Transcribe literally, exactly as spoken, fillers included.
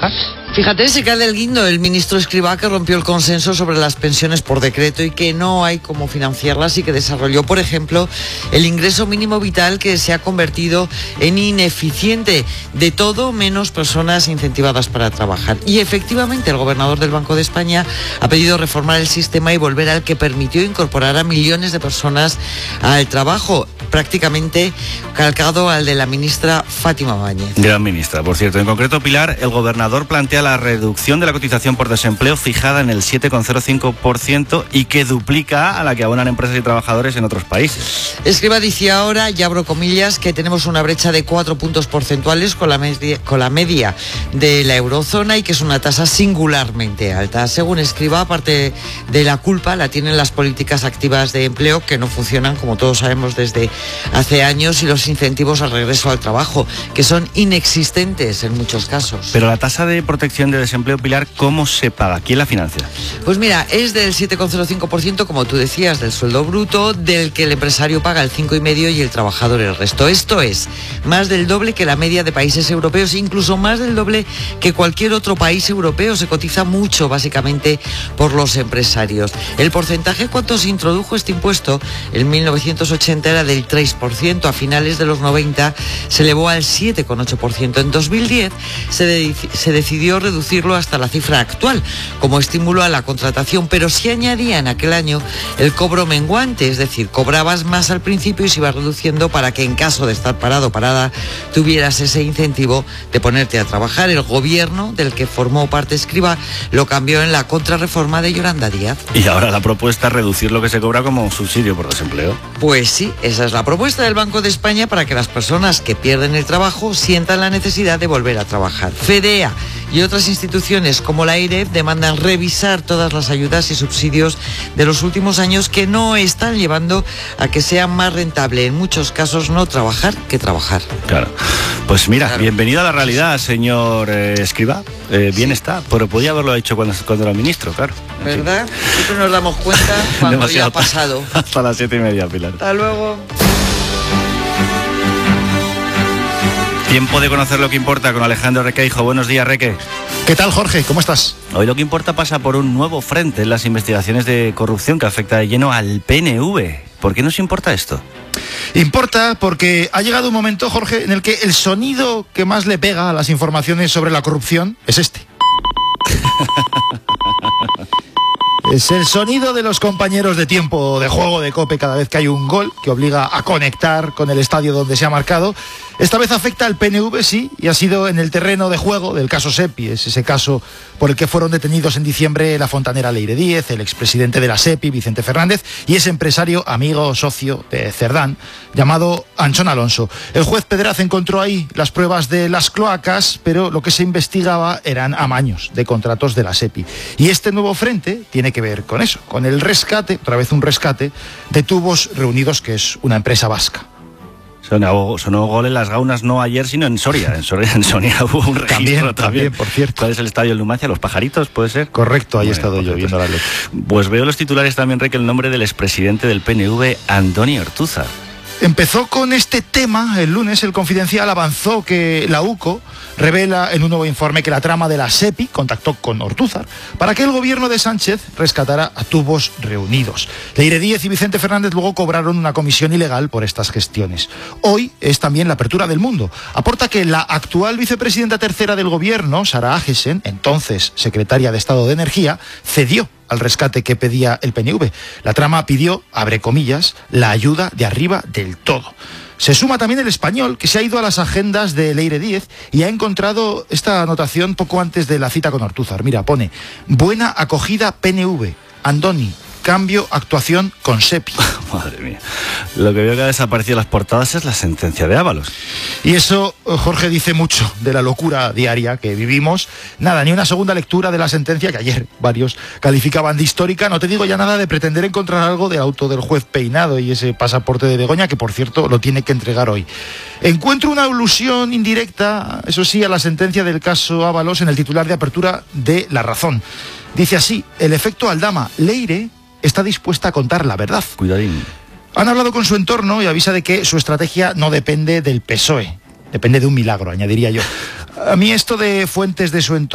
trabajar. Fíjate, se cae del guindo el ministro Escrivá, que rompió el consenso sobre las pensiones por decreto y que no hay cómo financiarlas, y que desarrolló, por ejemplo, el ingreso mínimo vital, que se ha convertido en ineficiente, de todo menos personas incentivadas para trabajar. Y efectivamente el gobernador del Banco de España ha pedido reformar el sistema y volver al que permitió incorporar a millones de personas al trabajo, prácticamente calcado al de la ministra Fátima Báñez. Gran ministra, por cierto. En concreto, Pilar, el gobernador plantea la reducción de la cotización por desempleo fijada en el siete coma cero cinco por ciento y que duplica a la que abonan empresas y trabajadores en otros países. Escrivá dice ahora, y abro comillas, que tenemos una brecha de cuatro puntos porcentuales con la, media, con la media de la eurozona, y que es una tasa singularmente alta. Según Escrivá, parte de la culpa la tienen las políticas activas de empleo, que no funcionan, como todos sabemos, desde hace años, y los incentivos al regreso al trabajo, que son inexistentes en muchos casos. Pero la tasa de protección de desempleo, Pilar, ¿cómo se paga? ¿Quién la financia? Pues mira, es del siete coma cero cinco por ciento, como tú decías, del sueldo bruto, del que el empresario paga el cinco coma cinco por ciento y el trabajador el resto. Esto es más del doble que la media de países europeos, incluso más del doble que cualquier otro país europeo. Se cotiza mucho, básicamente, por los empresarios. El porcentaje, ¿cuánto se introdujo este impuesto? En mil novecientos ochenta era del tres por ciento, a finales de los noventa se elevó al siete coma ocho por ciento. En dos mil diez se, de, se decidió reducirlo hasta la cifra actual, como estímulo a la contratación, pero se añadía en aquel año el cobro menguante, es decir, cobrabas más al principio y se iba reduciendo para que, en caso de estar parado o parada, tuvieras ese incentivo de ponerte a trabajar. El gobierno del que formó parte Escrivá lo cambió en la contrarreforma de Yolanda Díaz. Y ahora la propuesta es reducir lo que se cobra como subsidio por desempleo. Pues sí, esa es la propuesta del Banco de España para que las personas que pierden el trabajo sientan la necesidad de volver a trabajar. FEDEA y otras instituciones como la AIREF demandan revisar todas las ayudas y subsidios de los últimos años, que no están llevando a que sea más rentable, en muchos casos, no trabajar que trabajar. Claro. Pues mira, Claro. bienvenido a la realidad, señor eh, Escrivá. Eh, bien sí. Está, pero podía haberlo hecho cuando, cuando era ministro, claro. ¿Verdad? Siempre nos damos cuenta cuando Demasiado. ya ha pasado. Hasta las siete y media, Pilar. Hasta luego. Tiempo de conocer lo que importa con Alejandro Requeijo. Buenos días, Reque. ¿Qué tal, Jorge? ¿Cómo estás? Hoy lo que importa pasa por un nuevo frente en las investigaciones de corrupción que afecta de lleno al P N V. ¿Por qué nos importa esto? Importa porque ha llegado un momento, Jorge, en el que el sonido que más le pega a las informaciones sobre la corrupción es este. Es el sonido de los compañeros de tiempo de juego de COPE cada vez que hay un gol que obliga a conectar con el estadio donde se ha marcado. Esta vez afecta al P N V, sí, y ha sido en el terreno de juego del caso SEPI. Es ese caso por el que fueron detenidos en diciembre la fontanera Leire Díez, el expresidente de la SEPI, Vicente Fernández, y ese empresario, amigo, socio de Cerdán, llamado Anchón Alonso. El juez Pedraz encontró ahí las pruebas de las cloacas, pero lo que se investigaba eran amaños de contratos de la SEPI. Y este nuevo frente tiene que ver con eso, con el rescate, otra vez un rescate, de Tubos Reunidos, que es una empresa vasca. Sonó, sonó gol en las Gaunas, no ayer, sino en Soria. En Soria, en Soria hubo un registro También, también. también, por cierto. ¿Cuál es el estadio del Numancia? ¿Los Pajaritos, puede ser? Correcto, ahí he Bueno, estado yo viendo la letra. Pues veo los titulares también, Rey, que el nombre del expresidente del P N V, Andoni Ortúzar. Empezó con este tema el lunes. El Confidencial avanzó que la UCO revela en un nuevo informe que la trama de la SEPI contactó con Ortúzar para que el gobierno de Sánchez rescatara a Tubos Reunidos. Leire Díez y Vicente Fernández luego cobraron una comisión ilegal por estas gestiones. Hoy es también la apertura del Mundo. Aporta que la actual vicepresidenta tercera del gobierno, Sara Agesen, entonces secretaria de Estado de Energía, cedió al rescate que pedía el P N V. La trama pidió, abre comillas, la ayuda de arriba del todo. Se suma también el Español, que se ha ido a las agendas de Leire Díez y ha encontrado esta anotación poco antes de la cita con Ortúzar. Mira, pone, buena acogida P N V, Andoni, cambio, actuación con SEPI. Madre mía. Lo que veo que ha desaparecido de las portadas es la sentencia de Ábalos. Y eso, Jorge, dice mucho de la locura diaria que vivimos. Nada, ni una segunda lectura de la sentencia, que ayer varios calificaban de histórica. No te digo ya nada de pretender encontrar algo del auto del juez Peinado y ese pasaporte de Begoña, que por cierto lo tiene que entregar hoy. Encuentro una alusión indirecta, eso sí, a la sentencia del caso Ábalos en el titular de apertura de La Razón. Dice así, el efecto Aldama, Leire está dispuesta a contar la verdad. Cuidadín. Han hablado con su entorno y avisa de que su estrategia no depende del P S O E. Depende de un milagro, añadiría yo. A mí esto de fuentes de su entorno